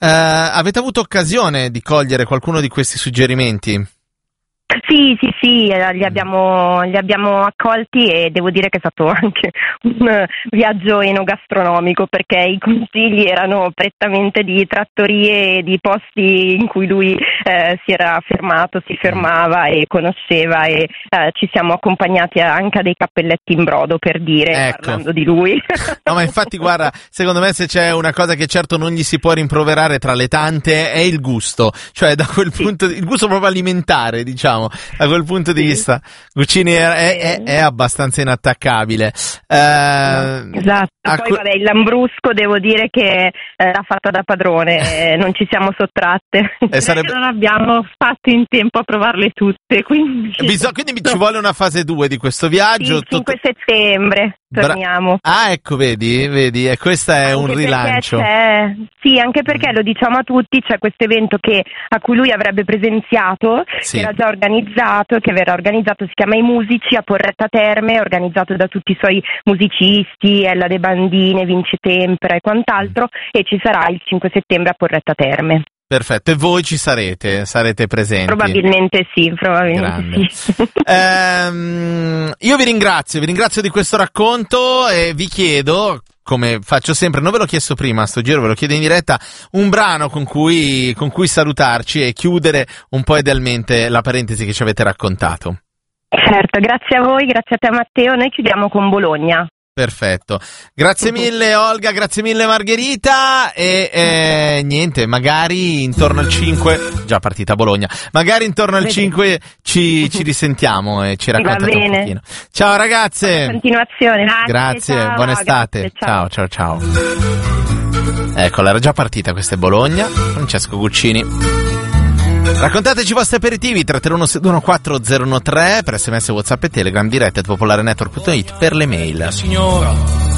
Avete avuto occasione di cogliere qualcuno di questi suggerimenti? Sì, li abbiamo accolti e devo dire che è stato anche un viaggio enogastronomico, perché i consigli erano prettamente di trattorie e di posti in cui lui si era fermato, si fermava e conosceva, e ci siamo accompagnati anche a dei cappelletti in brodo, per dire, ecco, parlando di lui. No, ma infatti guarda, secondo me se c'è una cosa che certo non gli si può rimproverare tra le tante è il gusto, cioè da quel punto il gusto proprio alimentare, diciamo. Da quel punto di vista Guccini è abbastanza inattaccabile. Esatto. Poi vabbè, il lambrusco devo dire che l'ha fatta da padrone, non ci siamo sottratte. Non abbiamo fatto in tempo a provarle tutte, quindi ci vuole una fase 2 di questo viaggio. Sì, 5 settembre torniamo. Ecco, vedi, e questo è un rilancio. Sì, anche perché lo diciamo a tutti, c'è questo evento a cui lui avrebbe presenziato, sì, che era già organizzato, che verrà organizzato, si chiama I Musici a Porretta Terme, organizzato da tutti i suoi musicisti, Ella De Bandine, Vince Tempera e quant'altro, e ci sarà il 5 settembre a Porretta Terme. Perfetto, e voi ci sarete presenti? Probabilmente sì. Io vi ringrazio di questo racconto e vi chiedo, come faccio sempre, non ve l'ho chiesto prima, sto giro ve lo chiedo in diretta, un brano con cui salutarci e chiudere un po' idealmente la parentesi che ci avete raccontato. Certo, grazie a voi, grazie a te Matteo, noi chiudiamo con Bologna. Perfetto, grazie mille Olga, grazie mille Margherita e niente, magari intorno al 5, già partita Bologna, magari intorno al 5 ci risentiamo e ci raccontate un pochino. Ciao ragazze! Buona continuazione, grazie, ciao, buona estate, grazie, ciao. Ecco, era già partita, questa è Bologna, Francesco Guccini. Raccontateci i vostri aperitivi 331-621-4013 per SMS, WhatsApp e Telegram, diretta@popolarenetwork.it per le mail.